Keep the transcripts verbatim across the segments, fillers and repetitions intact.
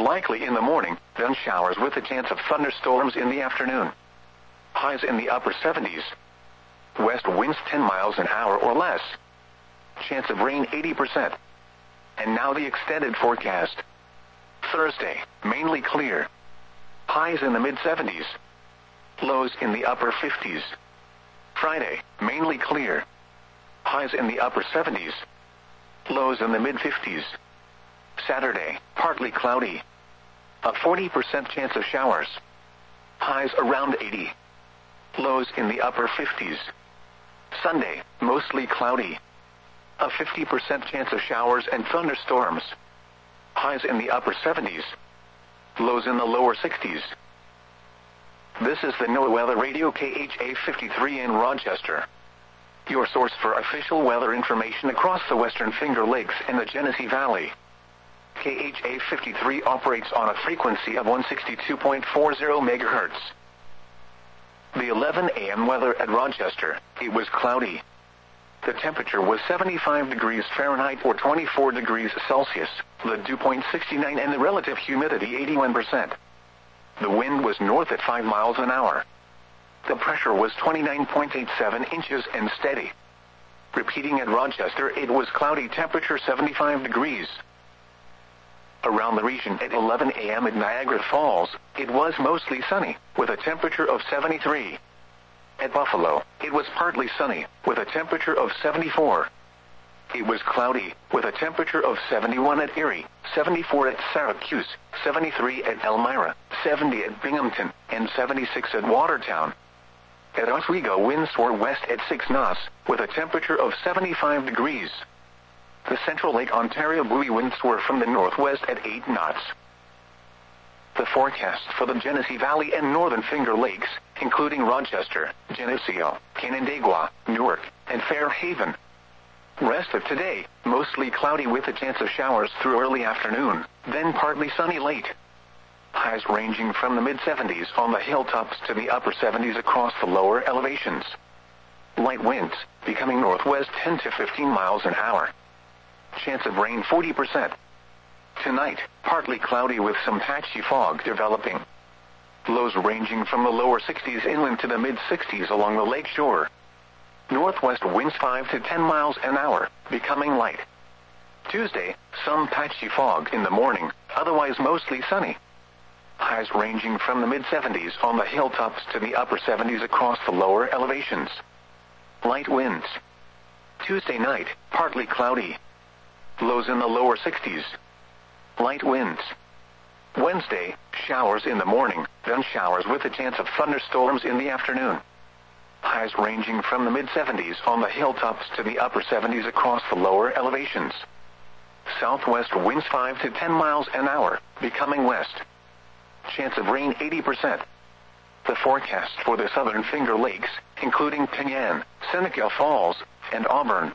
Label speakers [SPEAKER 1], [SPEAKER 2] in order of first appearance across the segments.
[SPEAKER 1] likely in the morning, then showers with a chance of thunderstorms in the afternoon. Highs in the upper seventies. West winds ten miles an hour or less. Chance of rain eighty percent. And now the extended forecast. Thursday, mainly clear. Highs in the mid seventies. Lows in the upper fifties. Friday, mainly clear. Highs in the upper seventies. Lows in the mid fifties. Saturday, partly cloudy. A forty percent chance of showers. Highs around eighty. Lows in the upper fifties. Sunday, mostly cloudy. A fifty percent chance of showers and thunderstorms. Highs in the upper seventies. Lows in the lower sixties. This is the NOAA Weather Radio K H A fifty-three in Rochester. Your source for official weather information across the Western Finger Lakes and the Genesee Valley. K H A fifty-three operates on a frequency of one sixty-two point four zero megahertz. The eleven a m weather at Rochester, it was cloudy. The temperature was seventy-five degrees Fahrenheit or twenty-four degrees Celsius, the dew point sixty-nine and the relative humidity eighty-one percent. The wind was north at five miles an hour. The pressure was twenty-nine point eight seven inches and steady. Repeating at Rochester, it was cloudy, temperature seventy-five degrees. Around the region at eleven a m at Niagara Falls, it was mostly sunny, with a temperature of seventy-three. At Buffalo, it was partly sunny, with a temperature of seventy-four. It was cloudy, with a temperature of seventy-one at Erie, seventy-four at Syracuse, seventy-three at Elmira, seventy at Binghamton, and seventy-six at Watertown. At Oswego, winds were west at six knots, with a temperature of seventy-five degrees. The Central Lake Ontario buoy winds were from the northwest at eight knots. The forecast for the Genesee Valley and Northern Finger Lakes, including Rochester, Geneseo, Canandaigua, Newark, and Fairhaven. Rest of today, mostly cloudy with a chance of showers through early afternoon, then partly sunny late. Highs ranging from the mid seventies on the hilltops to the upper seventies across the lower elevations. Light winds, becoming northwest ten to fifteen miles an hour. Chance of rain forty percent. Tonight, partly cloudy with some patchy fog developing. Lows ranging from the lower sixties inland to the mid sixties along the lake shore. Northwest winds five to ten miles an hour, becoming light. Tuesday, some patchy fog in the morning, otherwise mostly sunny. Highs ranging from the mid seventies on the hilltops to the upper seventies across the lower elevations. Light winds. Tuesday night, partly cloudy. Lows in the lower sixties. Light winds. Wednesday, showers in the morning, then showers with a chance of thunderstorms in the afternoon. Highs ranging from the mid seventies on the hilltops to the upper seventies across the lower elevations. Southwest winds five to ten miles an hour, becoming west. Chance of rain eighty percent. The forecast for the Southern Finger Lakes, including Penyan, Seneca Falls, and Auburn.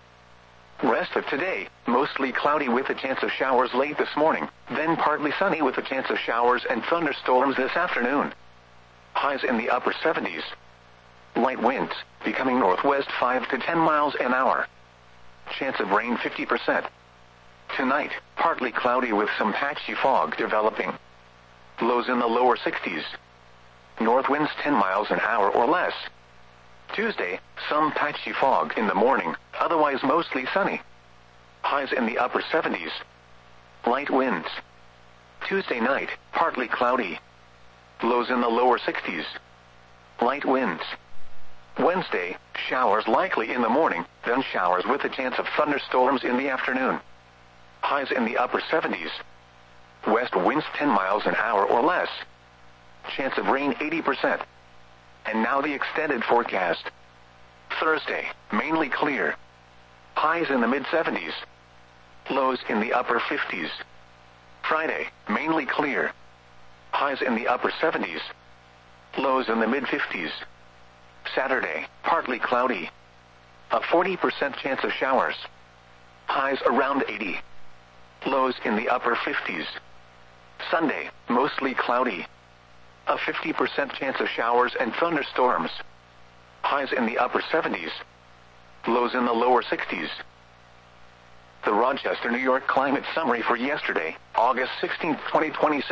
[SPEAKER 1] Rest of today, mostly cloudy with a chance of showers late this morning, then partly sunny with a chance of showers and thunderstorms this afternoon. Highs in the upper seventies. Light winds, becoming northwest five to ten miles an hour. Chance of rain fifty percent. Tonight, partly cloudy with some patchy fog developing. Lows in the lower sixties. North winds ten miles an hour or less. Tuesday, some patchy fog in the morning, otherwise mostly sunny. Highs in the upper seventies. Light winds. Tuesday night, partly cloudy. Lows in the lower sixties. Light winds. Wednesday, showers likely in the morning, then showers with a chance of thunderstorms in the afternoon. Highs in the upper seventies. West winds ten miles an hour or less. Chance of rain eighty percent. And now the extended forecast. Thursday, mainly clear. Highs in the mid seventies. Lows in the upper fifties. Friday, mainly clear. Highs in the upper seventies. Lows in the mid fifties. Saturday, partly cloudy. A forty percent chance of showers. Highs around eighty. Lows in the upper fifties. Sunday, mostly cloudy. A fifty percent chance of showers and thunderstorms. Highs in the upper seventies. Lows in the lower sixties. The Rochester, New York climate summary for yesterday, August sixteenth, twenty twenty-six.